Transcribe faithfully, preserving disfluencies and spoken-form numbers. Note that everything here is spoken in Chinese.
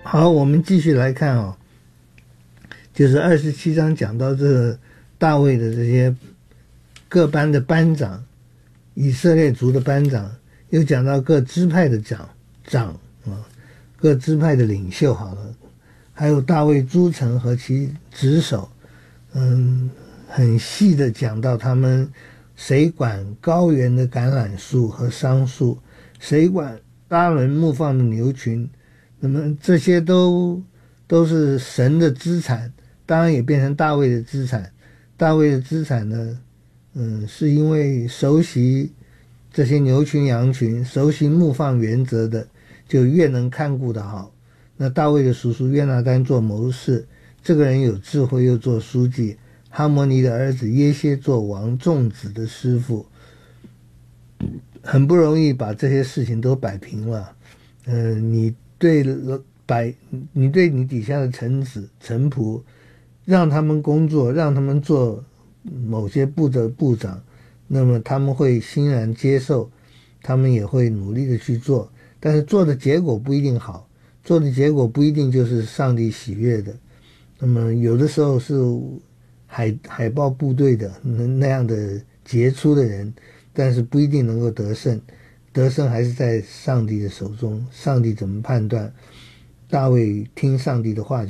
好，我们继续来看哦，就是二十七章讲到这个大卫的这些各班的班长，以色列族的班长，又讲到各支派的长长啊，各支派的领袖好了，还有大卫诸城和其职守，嗯，很细的讲到他们谁管高原的橄榄树和桑树，谁管巴伦牧放的牛群。那么这些都都是神的资产，当然也变成大卫的资产。大卫的资产呢，嗯，是因为熟悉这些牛群羊群，熟悉牧放原则的，就越能看顾得好。那大卫的叔叔约拿单做谋士，这个人有智慧，又做书记。哈摩尼的儿子耶歇做王众子的师傅，很不容易把这些事情都摆平了。呃，你对摆，你对你底下的臣子臣仆，让他们工作，让他们做某些部的部长，那么他们会欣然接受，他们也会努力的去做，但是做的结果不一定好，做的结果不一定就是上帝喜悦的。那么有的时候是海海豹部队的那样的杰出的人，但是不一定能够得胜。得胜还是在上帝的手中，上帝怎么判断？大卫听上帝的话。